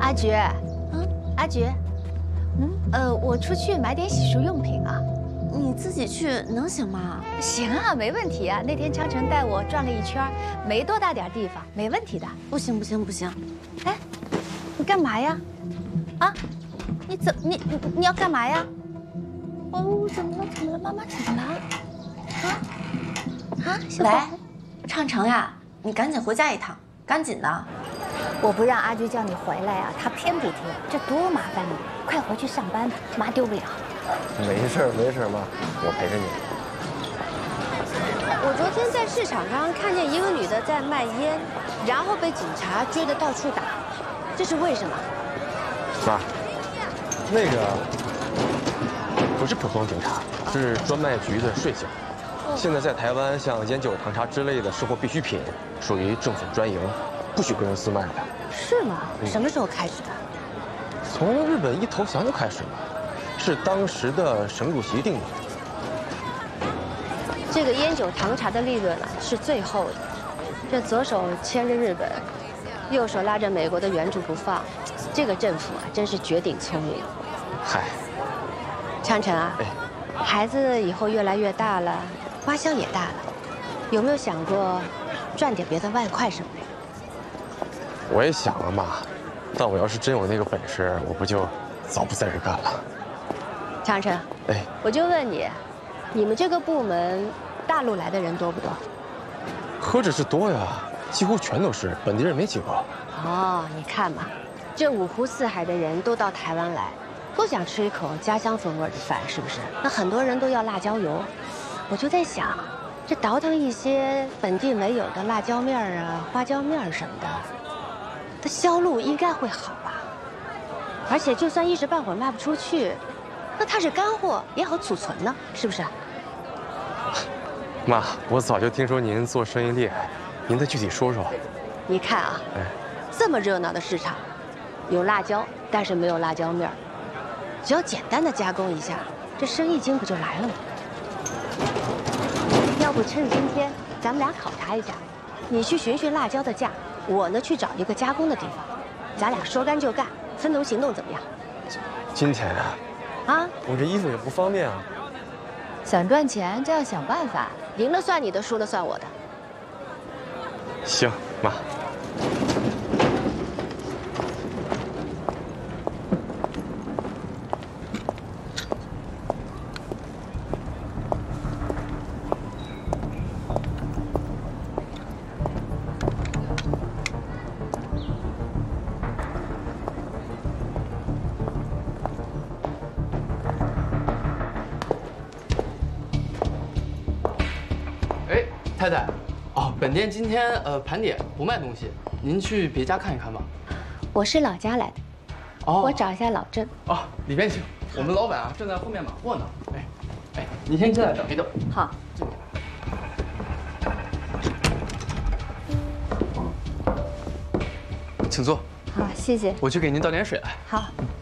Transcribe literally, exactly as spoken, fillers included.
阿菊，嗯，阿菊，嗯，呃，我出去买点洗漱用品啊。 你自己去能行吗？ 行啊，没问题啊。那天昌城带我转了一圈，没多大点地方，没问题的。 不行不行不行！ 哎，你干嘛呀？啊，你怎你你你要干嘛呀？哦，怎么了？怎么了？妈妈怎么了？啊啊，小宝， 来，畅城呀，你赶紧回家一趟，赶紧的。 我不让阿菊叫你回来呀，她偏不听，这多麻烦你！快回去上班吧，妈丢不了。 没事没事，妈，我陪着你。 我昨天在市场上看见一个女的在卖烟，然后被警察追得到处打，这是为什么？ 妈，那个不是普通警察，是专卖局的税警。现在在台湾，像烟酒糖茶之类的生活必需品，属于政府专营，不许个人私卖的。 是吗？什么时候开始的？ 从日本一投降就开始了。是当时的省主席定的。 这个烟酒糖茶的利润啊是最厚的，这左手牵着日本，右手拉着美国的援助不放，这个政府啊真是绝顶聪明。 嗨， 昌城啊， 哎， 孩子以后越来越大了，花销也大了，有没有想过赚点别的外快什么的？ 我也想了妈，但我要是真有那个本事，我不就早不在这干了。 昌城， 哎， 我就问你，你们这个部门大陆来的人多不多？ 何止是多呀，几乎全都是本地人，没几个。 哦，你看嘛，这五湖四海的人都到台湾来，都想吃一口家乡风味的饭，是不是？那很多人都要辣椒油，我就在想，这倒腾一些本地没有的辣椒面儿啊、花椒面儿什么的，它销路应该会好吧？而且就算一时半会儿卖不出去，那它是干货，也好储存呢，是不是？ 妈，我早就听说您做生意厉害，您再具体说说。 你看啊， 哎， 这么热闹的市场，有辣椒，但是没有辣椒面儿，只要简单的加工一下，这生意经不就来了吗？要不趁今天，咱们俩考察一下，你去寻寻辣椒的价，我呢去找一个加工的地方，咱俩说干就干，分头行动，怎么样？ 今天啊， 啊， 我这衣服也不方便啊。 想赚钱就要想办法。 赢了算你的，输了算我的。 行，妈。 太太，哦，本店今天呃盘点不卖东西，您去别家看一看吧。 我是老家来的， 哦， 我找一下老郑。 哦，里边请。我们老板啊正在后面码货呢。哎，哎，您先进来等一等。 好。 请坐。 好，谢谢。 我去给您倒点水来。 好。